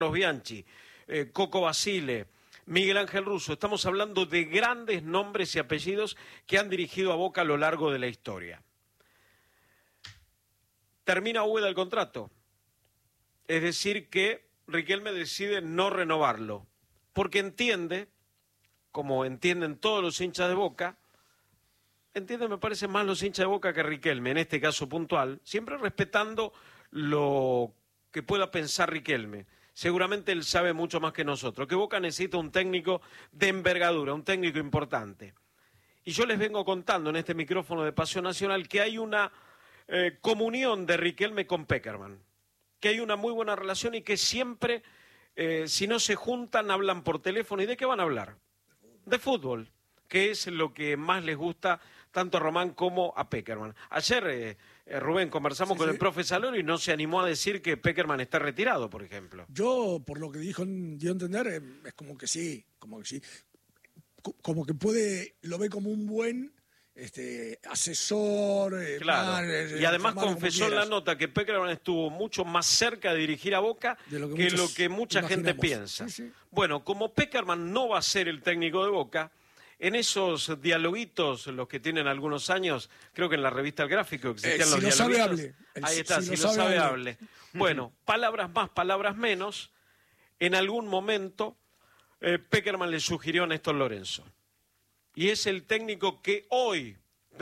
Bianchi, Coco Basile, Miguel Ángel Russo. Estamos hablando de grandes nombres y apellidos que han dirigido a Boca a lo largo de la historia. Termina Úbeda el contrato. Es decir que Riquelme decide no renovarlo, porque entiende, como entienden todos los hinchas de Boca, entienden, me parece, más los hinchas de Boca que Riquelme, en este caso puntual, siempre respetando lo que pueda pensar Riquelme. Seguramente él sabe mucho más que nosotros, que Boca necesita un técnico de envergadura, un técnico importante. Y yo les vengo contando en este micrófono de Pasión Nacional que hay una comunión de Riquelme con Pekerman, que hay una muy buena relación y que siempre, si no se juntan, hablan por teléfono. ¿Y de qué van a hablar? De fútbol, que es lo que más les gusta tanto a Román como a Pekerman. Ayer, Rubén, conversamos con el profe Salón y no se animó a decir que Pekerman está retirado, por ejemplo. Yo, por lo que dio a entender, es como que sí, como que puede, lo ve como un buen asesor. Claro, y además confesó en la nota que Pekerman estuvo mucho más cerca de dirigir a Boca que lo que mucha gente piensa. Sí, sí. Bueno, como Pekerman no va a ser el técnico de Boca, en esos dialoguitos, los que tienen algunos años, creo que en la revista El Gráfico existían los dialoguitos. Sabe, hable. Ahí está, si lo sabe, hable. Bueno, palabras más, palabras menos. En algún momento, Pekerman le sugirió a Néstor Lorenzo. Y es el técnico que hoy,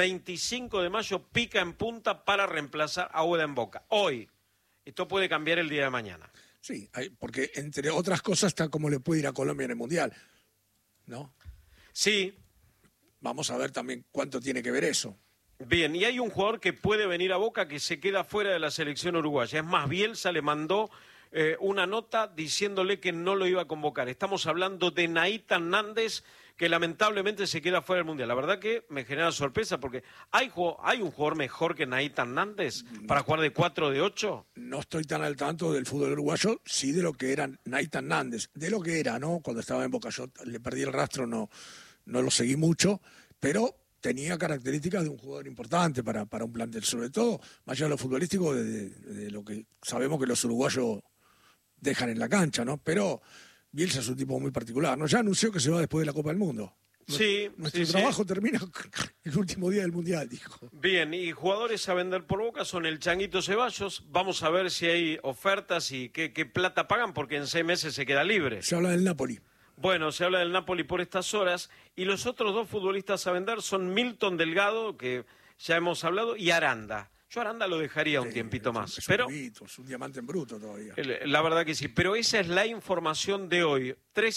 25 de mayo, pica en punta para reemplazar a Úbeda en Boca. Hoy. Esto puede cambiar el día de mañana. Sí, porque entre otras cosas está como le puede ir a Colombia en el Mundial, ¿no? Sí. Vamos a ver también cuánto tiene que ver eso. Bien, y hay un jugador que puede venir a Boca que se queda fuera de la selección uruguaya. Es más, Bielsa le mandó una nota diciéndole que no lo iba a convocar. Estamos hablando de Nathan Nández, que lamentablemente se queda fuera del Mundial. La verdad que me genera sorpresa porque ¿hay un jugador mejor que Nathan Nández para jugar de 4 de 8? No estoy tan al tanto del fútbol uruguayo, sí de lo que era Nathan Nández. De lo que era, ¿no? Cuando estaba en Boca yo le perdí el rastro, no lo seguí mucho, pero tenía características de un jugador importante para un plantel, sobre todo, más allá de lo futbolístico, de lo que sabemos que los uruguayos dejan en la cancha, ¿no? Pero Bielsa es un tipo muy particular, ¿no? Ya anunció que se va después de la Copa del Mundo. Sí, Nuestro trabajo termina el último día del Mundial, dijo. Bien, y jugadores a vender por Boca son el Changuito Ceballos. Vamos a ver si hay ofertas y qué plata pagan, porque en 6 meses se queda libre. Se habla del Napoli. Bueno, se habla del Napoli por estas horas. Y los otros 2 futbolistas a vender son Milton Delgado, que ya hemos hablado, y Aranda. Yo Aranda lo dejaría un tiempito más. Es un diamante en bruto todavía. La verdad que sí, pero esa es la información de hoy.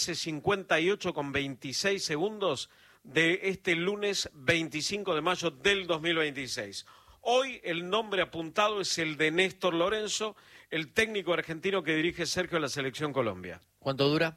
13:58 con 26 segundos de este lunes 25 de mayo del 2026. Hoy el nombre apuntado es el de Néstor Lorenzo, el técnico argentino que dirige Sergio a la Selección Colombia. ¿Cuánto dura?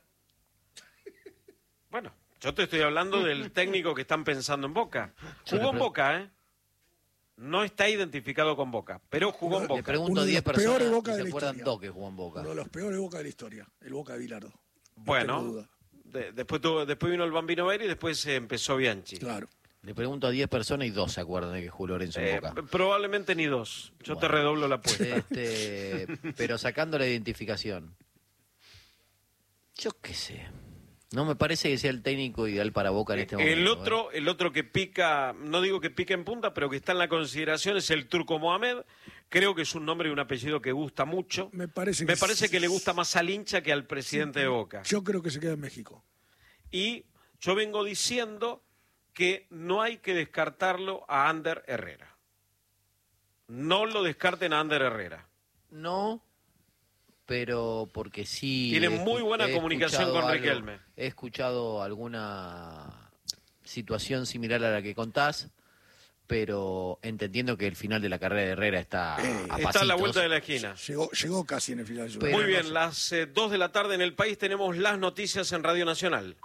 Bueno, yo te estoy hablando del técnico que están pensando en Boca. Jugó en Boca, ¿eh? No está identificado con Boca, pero jugó en Boca. Le pregunto a 10 personas Boca y de se la acuerdan historia. 2 que jugó en Boca. Uno de los peores Boca de la historia, el Boca de Bilardo. Bueno, después vino el Bambino Veira y después empezó Bianchi. Claro. Le pregunto a 10 personas y 2 se acuerdan de que jugó Lorenzo en Boca. Probablemente ni 2. Yo te redoblo la apuesta. Pero sacando la identificación. Yo qué sé. No me parece que sea el técnico ideal para Boca en este momento. El otro que pica, no digo que pica en punta, pero que está en la consideración es el Turco Mohamed. Creo que es un nombre y un apellido que gusta mucho. Me parece que le gusta más al hincha que al presidente de Boca. Yo creo que se queda en México. Y yo vengo diciendo que no hay que descartarlo a Ander Herrera. No lo descarten a Ander Herrera. No, pero porque sí... Tiene muy buena comunicación con Riquelme. He escuchado alguna situación similar a la que contás, pero entendiendo que el final de la carrera de Herrera está a pasitos. Está a la vuelta de la esquina. Llegó casi en el final. Muy bien, las 2 de la tarde en el país tenemos las noticias en Radio Nacional.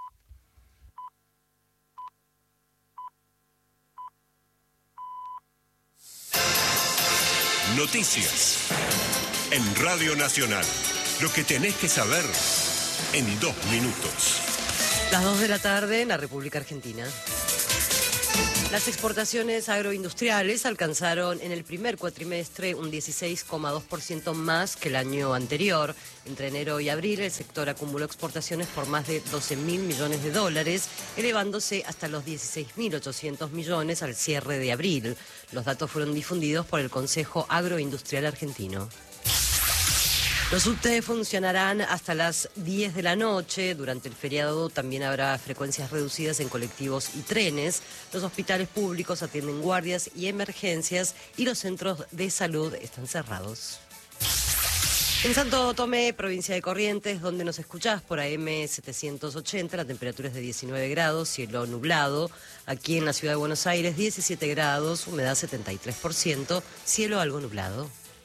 Noticias en Radio Nacional. Lo que tenés que saber en 2 minutos. Las 2 de la tarde en la República Argentina. Las exportaciones agroindustriales alcanzaron en el primer cuatrimestre un 16,2% más que el año anterior. Entre enero y abril, el sector acumuló exportaciones por más de 12.000 millones de dólares, elevándose hasta los 16.800 millones al cierre de abril. Los datos fueron difundidos por el Consejo Agroindustrial Argentino. Los subtes funcionarán hasta las 10 de la noche. Durante el feriado también habrá frecuencias reducidas en colectivos y trenes. Los hospitales públicos atienden guardias y emergencias y los centros de salud están cerrados. En Santo Tomé, provincia de Corrientes, donde nos escuchás por AM 780, la temperatura es de 19 grados, cielo nublado. Aquí en la ciudad de Buenos Aires, 17 grados, humedad 73%, cielo algo nublado.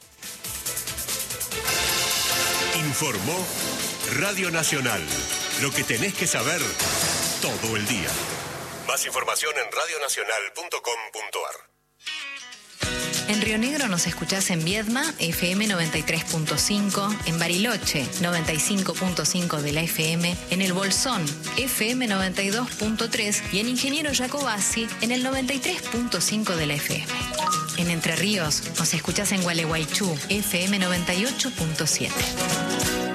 Informó Radio Nacional. Lo que tenés que saber todo el día. Más información en radionacional.com.ar. En Río Negro nos escuchás en Viedma, FM 93.5, en Bariloche, 95.5 de la FM, en El Bolsón, FM 92.3 y en Ingeniero Jacobasi, en el 93.5 de la FM. En Entre Ríos nos escuchás en Gualeguaychú, FM 98.7.